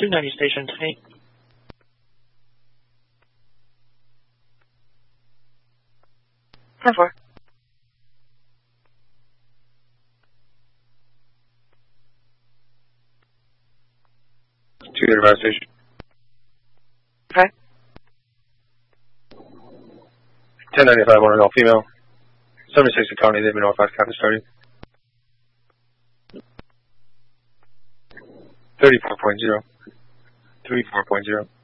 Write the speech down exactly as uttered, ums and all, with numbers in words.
two ninety station eight. ten four. two thirty-five station. Okay. ten ninety-five, one all female. seventy-six in County, they've been notified, captain starting. thirty-four point zero. thirty-four point zero.